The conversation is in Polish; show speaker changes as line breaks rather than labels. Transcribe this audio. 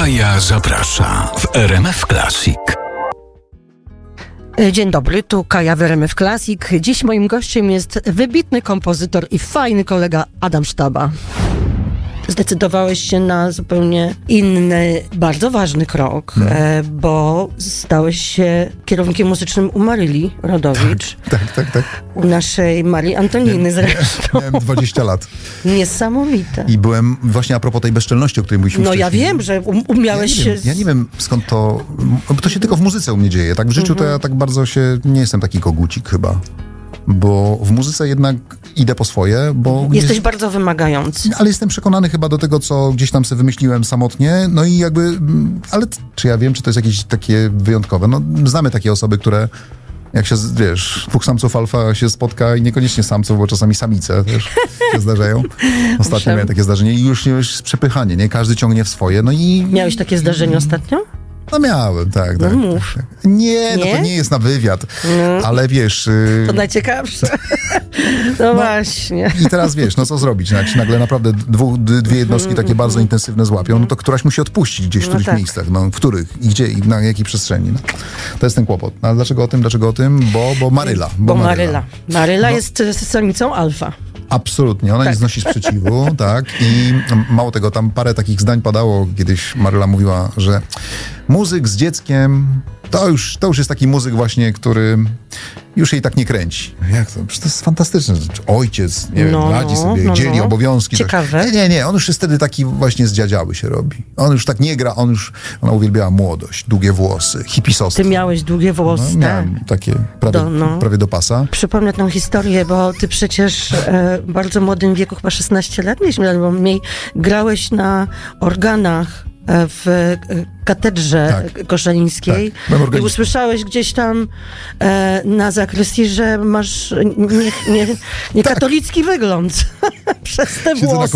Kaja zaprasza w RMF Classic.
Dzień dobry, tu Kaja w RMF Classic. Dziś moim gościem jest wybitny kompozytor i fajny kolega Adam Sztaba. Zdecydowałeś się na zupełnie inny, bardzo ważny krok, bo stałeś się kierownikiem muzycznym u Maryli Rodowicz.
Tak.
U naszej Marii Antoniny zresztą.
Miałem 20 lat.
Niesamowite.
I byłem właśnie a propos tej bezczelności, o której mówiliśmy wcześniej.
Ja wiem, że umiałeś się...
Ja nie wiem skąd to... Bo to się tylko w muzyce u mnie dzieje. Tak w życiu to ja tak bardzo nie jestem taki kogucik chyba. Bo w muzyce jednak idę po swoje, bo...
Jesteś bardzo wymagający.
Ale jestem przekonany chyba do tego, co gdzieś tam sobie wymyśliłem samotnie. No i jakby... Ale czy ja wiem, czy to jest jakieś takie wyjątkowe? No znamy takie osoby, które... Jak się, dwóch samców alfa się spotka i niekoniecznie samców, bo czasami samice też się zdarzają. Ostatnio miałem takie zdarzenie i już jest przepychanie, nie? Każdy ciągnie w swoje, no i...
Miałeś takie zdarzenie ostatnio?
No miałem, tak.
No mów.
Tak. Nie, no to nie jest na wywiad, ale wiesz...
To najciekawsze. No właśnie.
I teraz wiesz, no co zrobić? Jak się nagle naprawdę dwie jednostki takie bardzo intensywne złapią, no to któraś musi odpuścić gdzieś w których miejscach. No w których? I gdzie? I na jakiej przestrzeni? No. To jest ten kłopot. No, ale dlaczego o tym? Bo Maryla.
Maryla jest samicą alfa.
Absolutnie, ona nie znosi sprzeciwu, tak, i mało tego, tam parę takich zdań padało, kiedyś Maryla mówiła, że muzyk z dzieckiem, to już jest taki muzyk właśnie, który już jej tak nie kręci. Jak to? Przecież to jest fantastyczne. Ojciec, nie wiem, radzi sobie, dzieli obowiązki.
Ciekawe.
Nie, on już jest wtedy taki właśnie zdziadziały się robi. On już tak nie gra, ona uwielbiała młodość, długie włosy, hipisostwo.
Ty miałeś długie włosy.
No, miałem takie prawie do pasa.
Przypomnę tę historię, bo ty przecież w bardzo młodym wieku, chyba 16 lat grałeś na organach w katedrze koszalińskiej i usłyszałeś gdzieś tam na zakrystii, że masz niekatolicki wygląd przez te włosy.